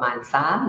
มาณ3 ใน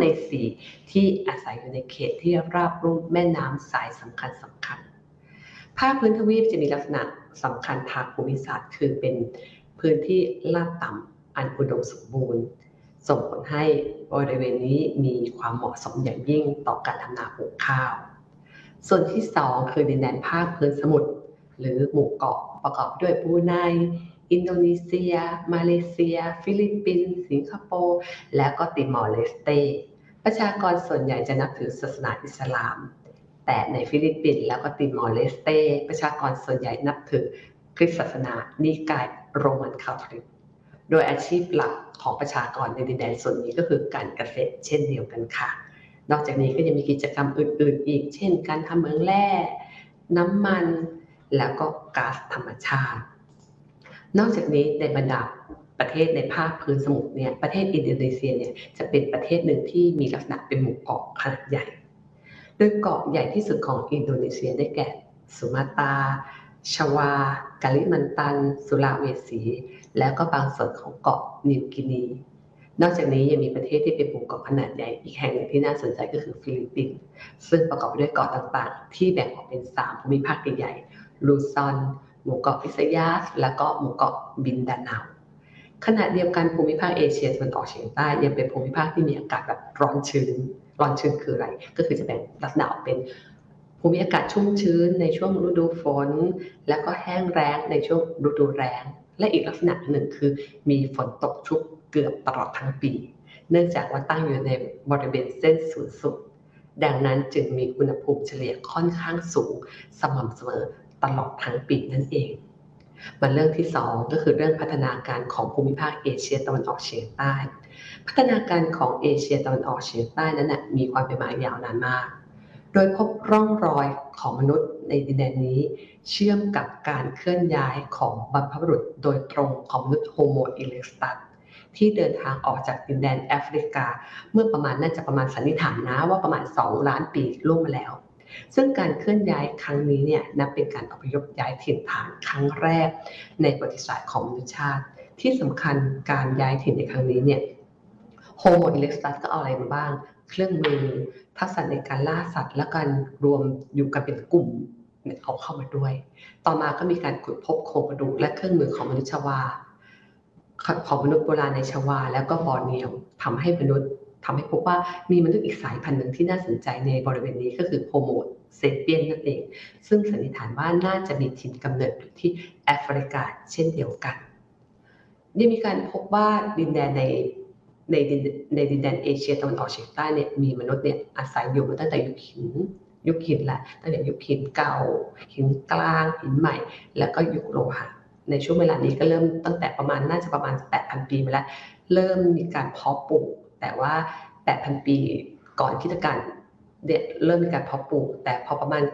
4ที่อาศัยอยู่ในเขตที่ราบลุ่มแม่น้ำสายสำคัญภาคพื้นทวีปจะมีลักษณะสำคัญทางภูมิศาสตร์คือเป็นพื้นที่ลาดต่ำอันอุดมสมบูรณ์ส่งผลให้บริเวณนี้มีความเหมาะสมอย่างยิ่งต่อการทำนาปลูกข้าวส่วนที่2คือดินแดนภาคพื้นสมุทรหรือหมู่เกาะประกอบด้วยบรูไนอินโดนีเซียมาเลเซียฟิลิปปินส์สิงคโปร์และก็ติมอร์เลสเตประชากรส่วนใหญ่จะนับถือศาสนาอิสลามแต่ในฟิลิปปินส์แล้วก็ติมอร์เลสเตประชากรส่วนใหญ่นับถือคริสต์ศาสนานิกายโรมันคาทอลิกโดยอาชีพหลักของประชากรในดินแดนส่วนนี้ก็คือการเกษตรเช่นเดียวกันค่ะนอกจากนี้ก็ยังมีกิจกรรมอื่นๆอีกเช่นการทำเหมืองแร่น้ำมันแล้วก็ก๊าซธรรมชาตินอกจากนี้ในบรรดาประเทศในภาคพื้นสมุทรเนี่ยประเทศอินโดนีเซียเนี่ยจะเป็นประเทศหนึ่งที่มีลักษณะเป็นหมู่เกาะขนาดใหญ่โดยเกาะใหญ่ที่สุดของอินโดนีเซียได้แก่สุมาตราชวากาลิมันตันสุลาเวสีแล้วก็บางส่วนของเกาะนิวกินีนอกจากนี้ยังมีประเทศที่เป็นหมู่เกาะขนาดใหญ่อีกแห่งหนึ่งที่น่าสนใจก็คือฟิลิปปินส์ซึ่งประกอบด้วยเกาะต่างๆที่แบ่งออกเป็น3ภูมิภาคใหญ่ๆลูซอนหมู่เกาะวิซายาสและก็หมู่เกาะบินดาเนาขณะเดียวกันภูมิภาคเอเชียตะวันออกเฉียงใต้ยังเป็นภูมิภาคที่มีอากาศแบบร้อนชื้นคืออะไรก็คือจะแบ่งลักษณะออกเป็นภูมิอากาศชุ่มชื้นในช่วงฤดูฝนแล้วก็แห้งแล้งในช่วงฤดูแล้งและอีกลักษณะหนึ่งคือมีฝนตกชุกเกือบตลอดทั้งปีเนื่องจากว่าตั้งอยู่ในบริเวณเส้นศูนย์สูตรดังนั้นจึงมีอุณหภูมิเฉลี่ยค่อนข้างสูงสม่ำเสมอตลอดทั้งปีนั่นเองมาเรื่องที่2ก็คือเรื่องพัฒนาการของภูมิภาคเอเชียตะวันออกเฉียงใต้พัฒนาการของเอเชียตะวันออกเฉียงใต้นั้นมีความเป็นมายาวนานมากโดยพบร่องรอยของมนุษย์ในดินแดนนี้เชื่อมกับการเคลื่อนย้ายของบรรพบุรุษโดยตรงของมนุษย์โฮโมอิเล็กตัสที่เดินทางออกจากดินแดนแอฟริกาเมื่อน่าจะประมาณสันนิษฐานนะว่าประมาณ2 ล้านปีล่วงมาแล้วซึ่งการเคลื่อนย้ายครั้งนี้เนี่ยนับเป็นการอพยพย้ายถิ่นฐานครั้งแรกในประวัติศาสตร์ของมนุษยชาติที่สำคัญการย้ายถิ่นในครั้งนี้เนี่ยโฮโมอิเล็กตัสก็เอาอะไรมาบ้างเครื่องมือทักษะในการล่าสัตว์และการรวมอยู่กันเป็นกลุ่มเอาเข้ามาด้วยต่อมาก็มีการขุดพบโครงกระดูกและเครื่องมือของมนุษย์ชวาของมนุษย์โบราณในชวาแล้วก็บอร์เนียวทำให้พบว่ามีมนุษย์อีกสายพันธุ์หนึ่งที่น่าสนใจในบริเวณนี้ก็คือโฮโมเซเปียนนั่นเองซึ่งสันนิษฐานว่าน่าจะมีถิ่นกำเนิดอยู่ที่แอฟริกาเช่นเดียวกันยังมีการพบว่าดินแดนในดินแดนเอเชียตะวันออกเฉียงใต้เนี่ยมีมนุษย์เนี่ยอาศัยอยู่มาตั้งแต่ยุคหินแหละตั้งแต่ยุคหินเก่าหินกลางหินใหม่แล้วก็ยุคโลหะในช่วงเวลานี้ก็เริ่มตั้งแต่น่าจะประมาณ 8,000 ปีมาแล้วเริ่มมีการเพาะปลูกแต่ว่า 8,000 ปีก่อนคริสตกาลเนี่ยเริ่มมีการเพาะปลูกแต่พอประมาณ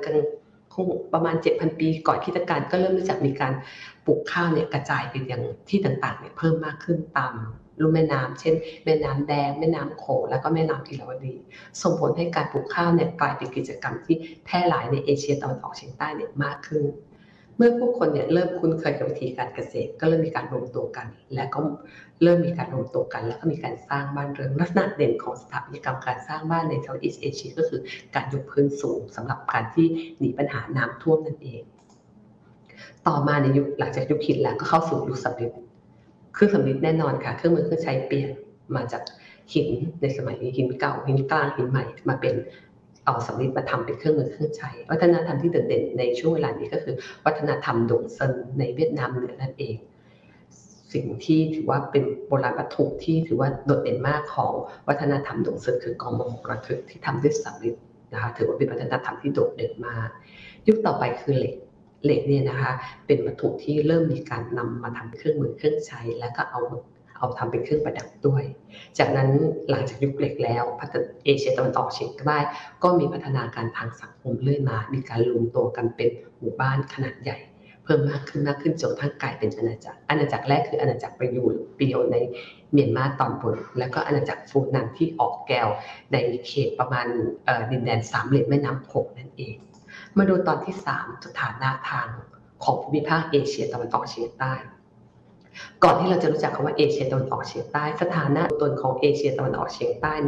7,000 ปีก่อนคริสตกาลก็เริ่มรู้จักมีการปลูกข้าวเนี่ยกระจายไปยังที่ต่างๆเนี่ยเพิ่มมากขึ้นตามลุ่มแม่น้ำเช่นแม่น้ำแดงแม่น้ำโขงแล้วก็แม่น้ำอิราวดีส่งผลให้การปลูกข้าวเนี่ยกลายเป็นกิจกรรมที่แพร่หลายในเอเชียตะวันออกเฉียงใต้เนี่ยมากขึ้นเมื่อผู้คนเนี่ยเริ่มคุ้นเคยกับวิธีการเกษตรก็เริ่มมีการรวมตัวกันและก็เริ่มมีการรวมตัวกันแล้วก็มีการสร้างบ้านเรือนลักษณะเด่นของสถาปัตยกรรมการสร้างบ้านในเซาท์อีสต์เอเชียก็คือการยกพื้นสูงสำหรับการที่หนีปัญหาน้ำท่วมนั่นเองต่อมาในยุคหลังจากยุคหินแล้วก็เข้าสู่ยุคสำริดเครื่องสำริดแน่นอนค่ะเครื่องมือเครื่องใช้เปลี่ยนมาจากหินในสมัยหินเก่าหินกลางหินใหม่มาเป็นเอาสำริดมาทำเป็นเครื่องมือเครื่องใช้วัฒนธรรมที่โดดเด่นในช่วงเวลานี้ก็คือวัฒนธรรมดงเซินในเวียดนามเหนือนั่นเองสิ่งที่ถือว่าเป็นโบราณวัตถุที่ถือว่าโดดเด่นมากของวัฒนธรรมดงเซินคือกองมะหกระทึกที่ทำด้วยสำริดนะคะถือว่าเป็นวัฒนธรรมที่โดดเด่นมากยุคต่อไปคือเหล็กเนี่ยนะคะเป็นวัตถุที่เริ่มมีการนำมาทำเครื่องมือเครื่องใช้แล้วก็เอาทำเป็นเครื่องประดับด้วยจากนั้นหลังจากยุคเหล็กแล้วเอเชียตะวันออกเฉียงใต้ก็มีพัฒนาการทางสังคมเรื่อยมามีการรวมตัวกันเป็นหมู่บ้านขนาดใหญ่เพิ่มมากขึ้นจนทั้งกลายเป็นอาณาจักรแรกคืออาณาจักรประยูรเปียวในเมียนมาตอนบนแล้วก็อาณาจักรฟูนันที่ออกแกวในเขตประมาณดินแดนสามเหลี่ยมแม่น้ำโขงนั่นเองมาดูตอนที่3สถานะทางของภูมิภาคเอเชียตะวันออกเฉียงใต้ก่อนที่เราจะรู้จักคำว่าเอเชียตะวันออกเฉียงใต้สถานะตนของเอเชียตะวันออกเฉียงใต้